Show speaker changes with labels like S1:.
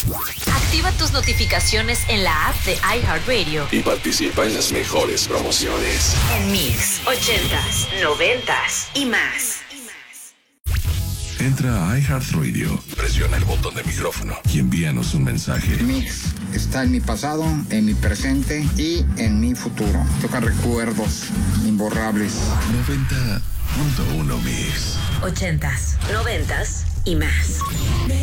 S1: Activa tus notificaciones en la app de iHeartRadio
S2: y participa en las mejores promociones.
S1: en Mix 80s, 90s y más.
S2: Entra a iHeartRadio, presiona el botón de micrófono y envíanos un mensaje.
S3: Mix está en mi pasado, en mi presente y en mi futuro. Toca recuerdos imborrables.
S2: 90.1 Mix.
S1: 80s, 90s y más.